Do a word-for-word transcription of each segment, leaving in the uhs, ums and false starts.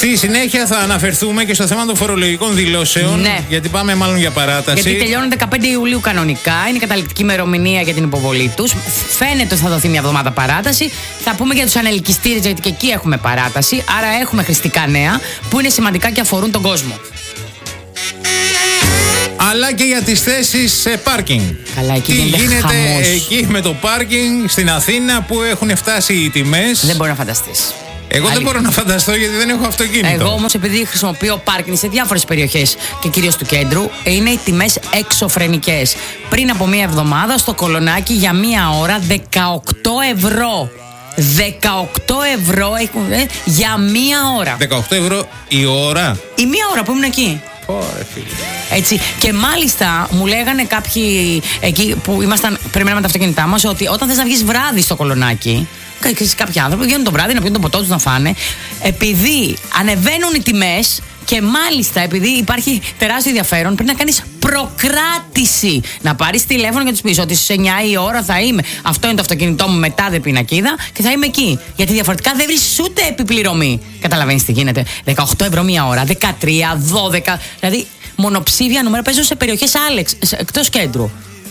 Στη συνέχεια θα αναφερθούμε και στο θέμα των φορολογικών δηλώσεων. Ναι. Γιατί πάμε μάλλον για παράταση. Γιατί τελειώνουν δεκαπέντε Ιουλίου κανονικά. Είναι η καταληκτική ημερομηνία για την υποβολή τους. Φαίνεται ότι θα δοθεί μια εβδομάδα παράταση. Θα πούμε για τους ανελκυστήρες, γιατί και εκεί έχουμε παράταση. Άρα έχουμε χρηστικά νέα που είναι σημαντικά και αφορούν τον κόσμο. Αλλά και για τις θέσεις σε πάρκινγκ. Καλά, εκεί Τι γίνεται, γίνεται χαμός. εκεί με το πάρκινγκ στην Αθήνα που έχουν φτάσει οι τιμές. Δεν μπορεί να φανταστείς. Εγώ Άλλη. δεν μπορώ να φανταστώ γιατί δεν έχω αυτοκίνητο. Εγώ όμως, επειδή χρησιμοποιώ πάρκινγκ σε διάφορες περιοχές και κυρίως του κέντρου, είναι οι τιμές εξωφρενικές. Πριν από μία εβδομάδα στο Κολονάκι για μία ώρα δεκαοκτώ ευρώ. δεκαοκτώ ευρώ έχουν, ε, για μία ώρα. δεκαοκτώ ευρώ η ώρα. Η μία ώρα που ήμουν εκεί. Ωραία, φίλε. Έτσι. Και μάλιστα μου λέγανε κάποιοι εκεί που ήμασταν, περιμέναμε τα αυτοκίνητά μας, ότι όταν θες να βγεις βράδυ στο Κολονάκι, κάποιοι άνθρωποι βγαίνουν το βράδυ να πιούν το ποτό τους να φάνε, επειδή ανεβαίνουν οι τιμές και μάλιστα επειδή υπάρχει τεράστιο ενδιαφέρον, πρέπει να κάνεις προκράτηση. Να πάρεις τηλέφωνο και τους πεις ότι στις εννιά η ώρα θα είμαι. Αυτό είναι το αυτοκίνητό μου μετά δε πινακίδα και θα είμαι εκεί. Γιατί διαφορετικά δεν βρεις ούτε επιπληρωμή. Καταλαβαίνεις τι γίνεται. δεκαοκτώ ευρώ μία ώρα, δεκατρία, δώδεκα. Δηλαδή μονοψήφια νούμερα παίζουν σε περιοχές άλλες, εκτός κέντρου.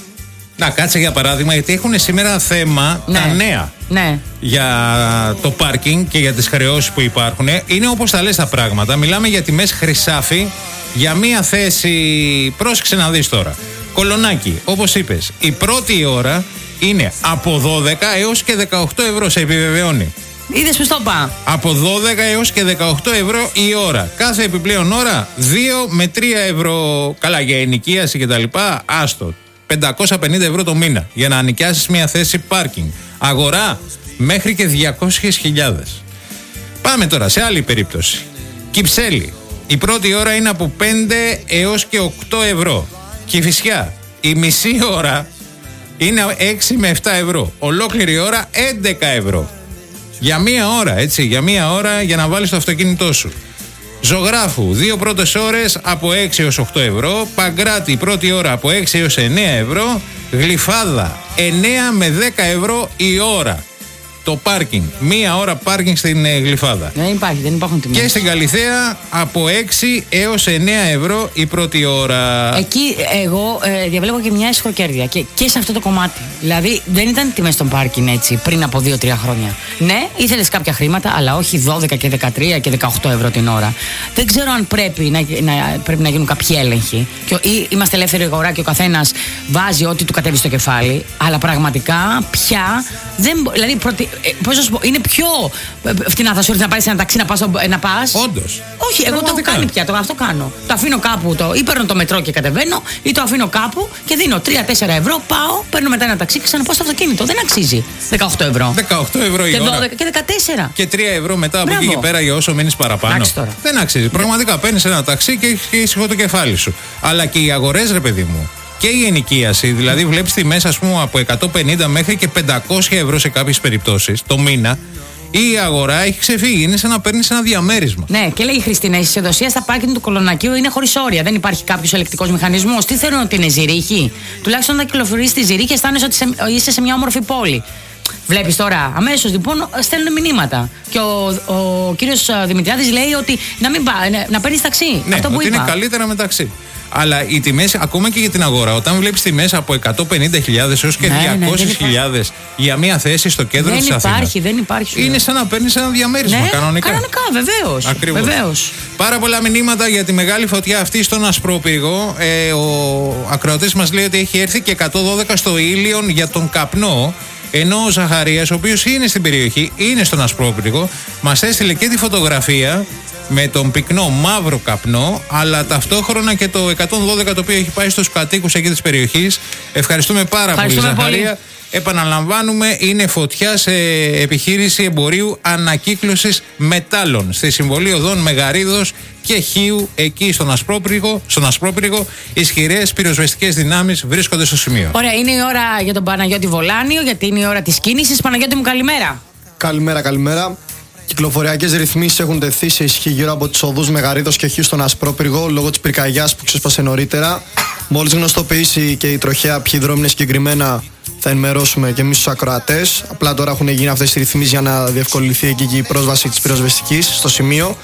Να κάτσε για παράδειγμα, γιατί έχουν σήμερα θέμα Ναι. τα νέα. Ναι. Για το πάρκινγκ και για τις χρεώσεις που υπάρχουν. Είναι όπως τα λες τα πράγματα. Μιλάμε για τιμές χρυσάφι για μία θέση. Πρόσεξε να δεις τώρα. Κολονάκι, όπως είπες, η πρώτη ώρα είναι από δώδεκα έως και δεκαοκτώ ευρώ, σε επιβεβαιώνει. Είδες που στο πάω. Από δώδεκα έως και δεκαοκτώ ευρώ η ώρα. Κάθε επιπλέον ώρα δύο με τρία ευρώ. Καλά, για ενοικίαση και τα λοιπά, άστο. πεντακόσια πενήντα ευρώ το μήνα για να νοικιάσεις μια θέση πάρκινγκ. Αγορά μέχρι και διακόσιες χιλιάδες. Πάμε τώρα σε άλλη περίπτωση. Κυψέλη. Η πρώτη ώρα είναι από πέντε έως και οκτώ ευρώ. Κηφισιά. Η μισή ώρα είναι έξι με επτά ευρώ. Ολόκληρη ώρα έντεκα ευρώ. Για μία ώρα, έτσι, για μία ώρα για να βάλεις το αυτοκίνητό σου. Ζωγράφου, δύο πρώτες ώρες από έξι έως οκτώ ευρώ. Παγκράτη, πρώτη ώρα από έξι έως εννέα ευρώ. Γλυφάδα, εννέα με δέκα ευρώ η ώρα. Το πάρκινγκ, μία ώρα πάρκινγκ στην ε, Γλυφάδα. Δεν υπάρχει, δεν υπάρχουν τιμές. Και στην Καλιθέα από έξι έως εννέα ευρώ η πρώτη ώρα. Εκεί εγώ ε, διαβλέπω και μια αισχροκέρδεια και, και σε αυτό το κομμάτι. Δηλαδή δεν ήταν τιμές των πάρκινγκ έτσι πριν από δύο τρία χρόνια. Ναι, ήθελες κάποια χρήματα, αλλά όχι δώδεκα και δεκατρία και δεκαοκτώ ευρώ την ώρα. Δεν ξέρω αν πρέπει να, να, πρέπει να γίνουν κάποιοι έλεγχοι. Και, ή είμαστε ελεύθερη αγορά και ο καθένας βάζει ό,τι του κατέβει στο κεφάλι. Αλλά πραγματικά πια δεν μπορεί. Δηλαδή, προτι, ε, πώς να σου πω, είναι πιο φτηνά θα σου έρθει να πάρεις ένα ταξί να πας. Να πας. Όντως. Όχι, εγώ το έχω κάνει πια. Το, αυτό κάνω. Το αφήνω κάπου, το, ή παίρνω το μετρό και κατεβαίνω, ή το αφήνω κάπου και δίνω τρία τέσσερα ευρώ. Πάω, παίρνω μετά ένα ταξί και ξαναπάω στο αυτοκίνητο. Δεν αξίζει δεκαοκτώ ευρώ. δεκαοκτώ ευρώ η Και ώρα. δώδεκα και δεκατέσσερα. Και τρία ευρώ μετά από Μπράβο. εκεί και πέρα για όσο μείνεις παραπάνω. Εντάξει τώρα. Δεν αξίζει. Πραγματικά παίρνεις ένα ταξί και έχεις ήσυχο το κεφάλι σου. Αλλά και οι αγορές, ρε παιδί μου. Και η ενοικίαση, δηλαδή βλέπεις τιμές ας πούμε από εκατόν πενήντα μέχρι και πεντακόσια ευρώ σε κάποιες περιπτώσεις το μήνα. Η αγορά έχει ξεφύγει. Είναι σαν να παίρνεις ένα διαμέρισμα. Ναι, και λέει η Χριστίνα, η ισοδοσία στα πάρκινγκ του Κολονακίου είναι χωρίς όρια. Δεν υπάρχει κάποιος ελεκτικός μηχανισμός. Τι θέλουν ότι είναι ζυρίχη. Τουλάχιστον να κυκλοφορείς στη ζυρίχη και αισθάνεσαι ότι είσαι σε μια όμορφη πόλη. Βλέπεις τώρα, αμέσως λοιπόν στέλνουν μηνύματα. Και ο, ο κύριος Δημητριάδης λέει ότι να μην πά, να παίρνεις ταξί. Ναι, αυτό που ότι είπα. είναι καλύτερα με ταξί. Αλλά οι τιμές, ακόμα και για την αγορά, όταν βλέπεις τιμές από εκατόν πενήντα χιλιάδες έως και Ναι, ναι, διακόσιες χιλιάδες για μία θέση στο κέντρο της Δεν Αθήνας. υπάρχει, δεν υπάρχει. Είναι σαν να παίρνεις ένα διαμέρισμα, Ναι, κανονικά. Κανονικά, βεβαίως. Ακριβώς. Βεβαίως. Πάρα πολλά μηνύματα για τη μεγάλη φωτιά αυτή στον Ασπρόπυργο. Ε, ο ακροατής μας λέει ότι έχει έρθει και εκατόν δώδεκα στο Ήλιον για τον καπνό. Ενώ ο Ζαχαρίας, ο οποίος είναι στην περιοχή, είναι στον Ασπρόπυργο, μας έστειλε και τη φωτογραφία με τον πυκνό μαύρο καπνό, αλλά ταυτόχρονα και το εκατόν δώδεκα το οποίο έχει πάει στους κατοίκους εκεί της περιοχής. Ευχαριστούμε πάρα Ευχαριστούμε πολύ, Ζαχαρία. πολύ. Επαναλαμβάνουμε, είναι φωτιά σε επιχείρηση εμπορίου ανακύκλωσης μετάλλων στη Συμβολή Οδών Μεγαρίδος και Χίου, εκεί στον Ασπρόπυργο. Στον Ασπρόπυργο, ισχυρές πυροσβεστικές δυνάμεις βρίσκονται στο σημείο. Ωραία, είναι η ώρα για τον Παναγιώτη Βολάνιο, γιατί είναι η ώρα της κίνησης. Παναγιώτη μου, καλημέρα. Καλημέρα, καλημέρα. Κυκλοφοριακές ρυθμίσεις έχουν τεθεί σε ισχύ γύρω από τις οδούς Μεγαρίδος και Χίου στον Ασπρόπυργο λόγω της πυρκαγιάς που ξέσπασε νωρίτερα. Μόλις γνωστοποιήσει και η τροχέα ποιοι δρόμοι είναι συγκεκριμένα, θα ενημερώσουμε και εμείς τους ακροατές. Απλά τώρα έχουν γίνει αυτές οι ρυθμίσεις για να διευκολυνθεί εκεί και η πρόσβαση της πυροσβεστικής στο σημείο.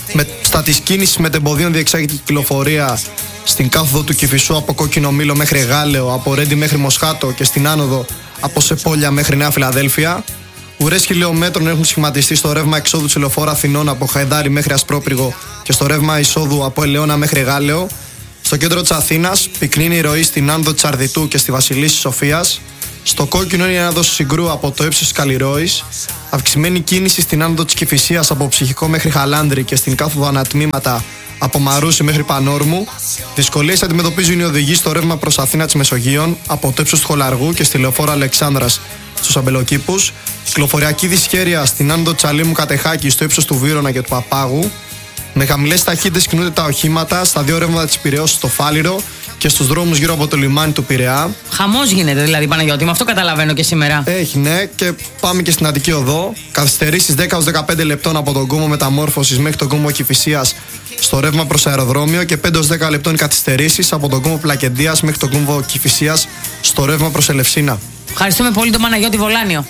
Με, στα της κίνησης μετεμποδίων διεξάγεται κυκλοφορία στην κάθοδο του Κηφισού από Κόκκινο Μήλο μέχρι Γάλεο, από Ρέντι μέχρι Μοσχάτο και στην άνοδο από Σεπόλια μέχρι Νέα Φιλαδέλφια. Ουρές χιλιόμετρων έχουν σχηματιστεί στο ρεύμα εξόδου της Λεωφόρου Αθηνών από Χαϊδάρι μέχρι Ασπρόπυργο και στο ρεύμα εισόδου από Ελαιώνα μέχρι Γάλεο. Στο κέντρο της Αθήνας πυκνή η ροή στην άνοδο της Αρδιτού και στη Βασιλίσσης Σοφίας. Στο κόκκινο είναι η άνοδος Συγκρού από το ύψος της Καλλιρόης. Αυξημένη κίνηση στην άνοδο της Κηφισίας από Ψυχικό μέχρι Χαλάνδρη και στην κάθοδο ανατμήματα από Μαρούσι μέχρι Πανόρμου. Δυσκολίες αντιμετωπίζουν οι οδηγοί στο ρεύμα προς Αθήνα της Μεσογείων από το ύψος του Χολαργού και στη λεωφόρο Αλεξάνδρας στους Αμπελοκήπους. Κυκλοφοριακή δυσχέρεια στην άνοδο Τσαλίμου Κατεχάκη στο ύψος του Βύρωνα και του Παπάγου. Με χαμηλές ταχύτητες κινούνται τα οχήματα στα δύο ρεύματα της Πειραιώς στο Φάληρο και στους δρόμους γύρω από το λιμάνι του Πειραιά. Χαμός γίνεται δηλαδή, Παναγιώτη, με αυτό καταλαβαίνω και σήμερα. Έχει, ναι, και πάμε και στην Αττική Οδό. Καθυστερήσεις δέκα έως δεκαπέντε λεπτών από τον κόμβο Μεταμόρφωσης μέχρι τον κόμβο Κηφισίας στο ρεύμα προς αεροδρόμιο και πέντε έως δέκα λεπτών καθυστερήσεις από τον κόμβο Πλακεντίας μέχρι τον κόμβο Κηφισίας στο ρεύμα προς Ελευσίνα. Ευχαριστούμε πολύ τον Παναγιώτη Βολάνιο.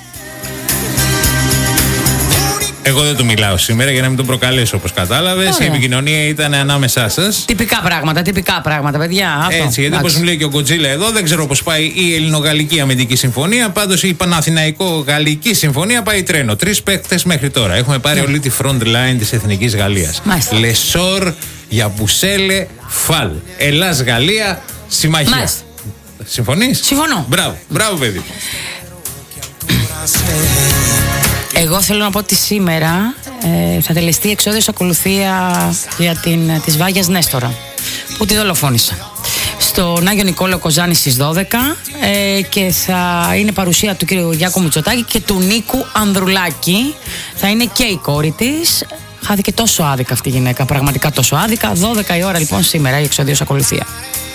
Εγώ δεν του μιλάω σήμερα για να μην τον προκαλέσω, όπως κατάλαβες. Η επικοινωνία ήταν ανάμεσά σας. Τυπικά πράγματα, τυπικά πράγματα, παιδιά. Αυτό. Έτσι, γιατί όπως μου λέει και ο Κοτζίλα εδώ, δεν ξέρω πώς πάει η Ελληνογαλλική Αμυντική Συμφωνία. Πάντως η Παναθηναϊκό-Γαλλική Συμφωνία πάει τρένο. Τρεις παίκτες μέχρι τώρα. Έχουμε πάρει όλη τη front line της Εθνικής Γαλλίας. Λεσόρ, Γιαμπουσέλε, Φαλ. Ελλάς-Γαλλία, συμμαχία. Συμφωνείς? Συμφωνώ. Μπράβο, μπράβο παιδί. Εγώ θέλω να πω ότι σήμερα ε, θα τελεστεί εξόδιος ακολουθία για την, της Βάγιας Νέστορα, που τη δολοφόνησα στον Άγιο Νικόλαο Κοζάνη στις δώδεκα ε, και θα είναι παρουσία του κύριου Γιάκου Μητσοτάκη και του Νίκου Ανδρουλάκη. Θα είναι και η κόρη της. Χάθηκε τόσο άδικα αυτή η γυναίκα, πραγματικά τόσο άδικα. δώδεκα η ώρα λοιπόν σήμερα η εξόδιος ακολουθία.